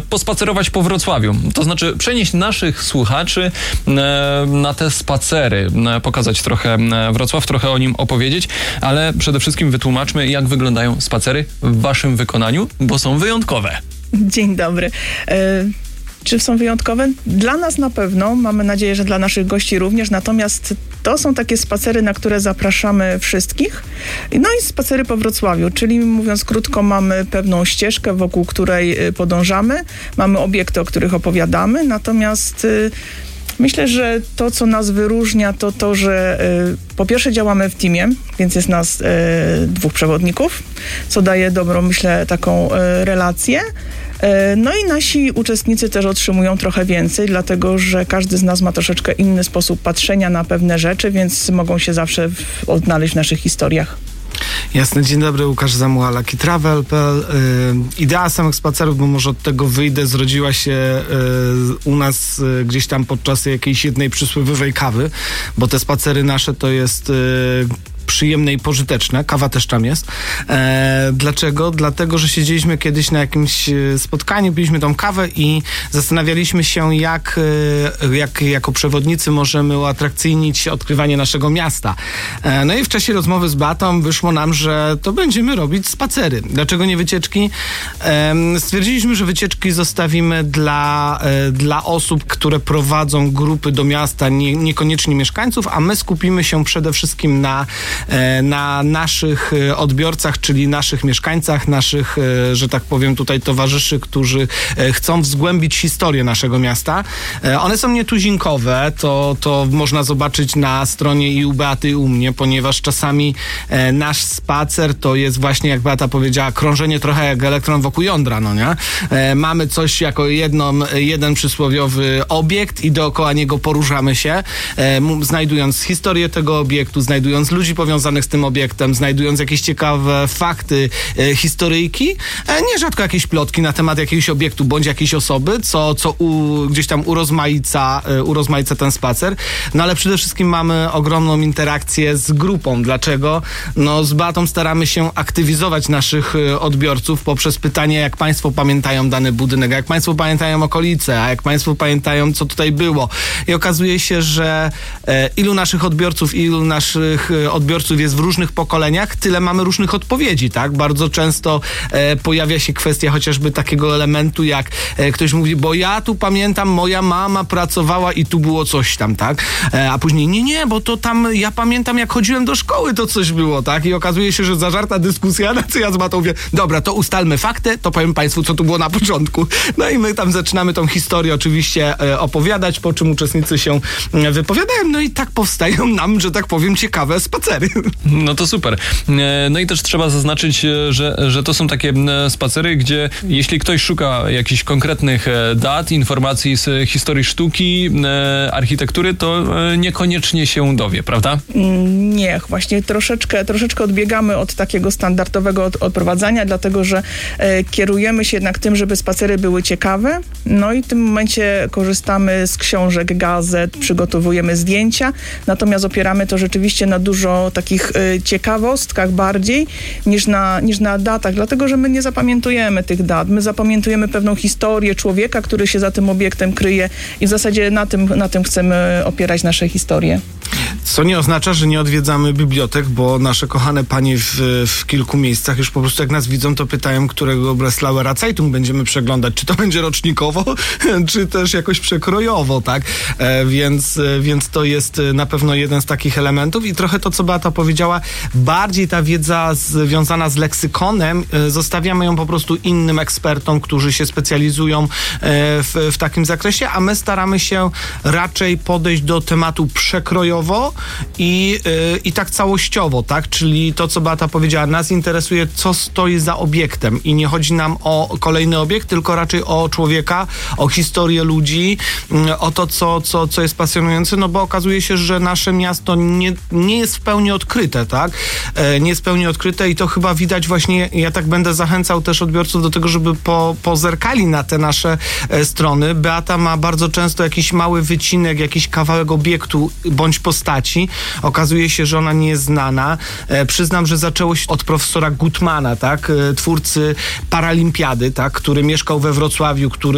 pospacerować po Wrocławiu. To znaczy przenieść naszych słuchaczy na te spacery, pokazać trochę Wrocław, trochę o nim opowiedzieć, ale przede wszystkim wytłumaczmy, jak wyglądają spacery w waszym wykonaniu, bo są wyjątkowe. Dzień dobry. Czy są wyjątkowe? Dla nas na pewno, mamy nadzieję, że dla naszych gości również, natomiast to są takie spacery, na które zapraszamy wszystkich. No i spacery po Wrocławiu, czyli mówiąc krótko, mamy pewną ścieżkę, wokół której podążamy, mamy obiekty, o których opowiadamy, natomiast myślę, że to, co nas wyróżnia, to to, że po pierwsze działamy w teamie, więc jest nas 2 przewodników, co daje dobrą, myślę, taką relację. No i nasi uczestnicy też otrzymują trochę więcej, dlatego że każdy z nas ma troszeczkę inny sposób patrzenia na pewne rzeczy, więc mogą się zawsze odnaleźć w naszych historiach. Jasne, dzień dobry, Łukasz Zamuła, LuckyTravel.pl. Idea samych spacerów, bo może od tego wyjdę, zrodziła się u nas gdzieś tam podczas jakiejś jednej przysłowiowej kawy, bo te spacery nasze to jest przyjemne i pożyteczne. Kawa też tam jest. Dlaczego? Dlatego, że siedzieliśmy kiedyś na jakimś spotkaniu, piliśmy tą kawę i zastanawialiśmy się, jak jako przewodnicy możemy uatrakcyjnić odkrywanie naszego miasta. No i w czasie rozmowy z Beatą wyszło nam, że to będziemy robić spacery. Dlaczego nie wycieczki? Stwierdziliśmy, że wycieczki zostawimy dla osób, które prowadzą grupy do miasta, niekoniecznie mieszkańców, a my skupimy się przede wszystkim na naszych odbiorcach, czyli naszych mieszkańcach, naszych, że tak powiem, tutaj towarzyszy, którzy chcą wzgłębić historię naszego miasta. One są nietuzinkowe, to można zobaczyć na stronie i u Beaty, i u mnie, ponieważ czasami nasz spacer to jest właśnie, jak Beata powiedziała, krążenie trochę jak elektron wokół jądra, no nie? Mamy coś jako jeden przysłowiowy obiekt i dookoła niego poruszamy się, znajdując historię tego obiektu, znajdując ludzi powiązanych z tym obiektem, znajdując jakieś ciekawe fakty, historyjki, nierzadko jakieś plotki na temat jakiegoś obiektu bądź jakiejś osoby, co gdzieś tam urozmaica ten spacer. No ale przede wszystkim mamy ogromną interakcję z grupą. Dlaczego? No z Beatą staramy się aktywizować naszych odbiorców poprzez pytanie, jak państwo pamiętają dany budynek, jak państwo pamiętają okolice, a jak państwo pamiętają, co tutaj było. I okazuje się, że ilu naszych odbiorców jest w różnych pokoleniach, tyle mamy różnych odpowiedzi, tak? Bardzo często pojawia się kwestia chociażby takiego elementu, jak ktoś mówi, bo ja tu pamiętam, moja mama pracowała i tu było coś tam, tak? A później, nie, bo to tam, ja pamiętam, jak chodziłem do szkoły, to coś było, tak? I okazuje się, że zażarta dyskusja, na co ja z Matą mówię, dobra, to ustalmy fakty, to powiem państwu, co tu było na początku. No i my tam zaczynamy tą historię oczywiście opowiadać, po czym uczestnicy się wypowiadają, no i tak powstają nam, że tak powiem, ciekawe spacery. No to super. No i też trzeba zaznaczyć, że to są takie spacery, gdzie jeśli ktoś szuka jakichś konkretnych dat, informacji z historii sztuki, architektury, to niekoniecznie się dowie, prawda? Nie, właśnie troszeczkę odbiegamy od takiego standardowego odprowadzania, dlatego że kierujemy się jednak tym, żeby spacery były ciekawe. No i w tym momencie korzystamy z książek, gazet, przygotowujemy zdjęcia, natomiast opieramy to rzeczywiście na dużo takich ciekawostkach bardziej niż na datach, dlatego że my nie zapamiętujemy tych dat. My zapamiętujemy pewną historię człowieka, który się za tym obiektem kryje i w zasadzie na tym chcemy opierać nasze historie. Co nie oznacza, że nie odwiedzamy bibliotek, bo nasze kochane panie w kilku miejscach już po prostu jak nas widzą, to pytają, którego Breslauer Zeitung będziemy przeglądać. Czy to będzie rocznikowo, czy też jakoś przekrojowo, tak? Więc to jest na pewno jeden z takich elementów i trochę to, co Beata powiedziała, bardziej ta wiedza związana z leksykonem, zostawiamy ją po prostu innym ekspertom, którzy się specjalizują w takim zakresie, a my staramy się raczej podejść do tematu przekrojowo i tak całościowo, tak? Czyli to, co Beata powiedziała, nas interesuje, co stoi za obiektem i nie chodzi nam o kolejny obiekt, tylko raczej o człowieka, o historię ludzi, o to, co jest pasjonujące, no bo okazuje się, że nasze miasto nie jest w pełni odkryte, tak? Nie jest w pełni odkryte i to chyba widać właśnie, ja tak będę zachęcał też odbiorców do tego, żeby pozerkali na te nasze strony. Beata ma bardzo często jakiś mały wycinek, jakiś kawałek obiektu bądź postaci. Okazuje się, że ona nie jest znana. Przyznam, że zaczęło się od profesora Gutmana, tak? Twórcy Paralimpiady, tak? Który mieszkał we Wrocławiu, który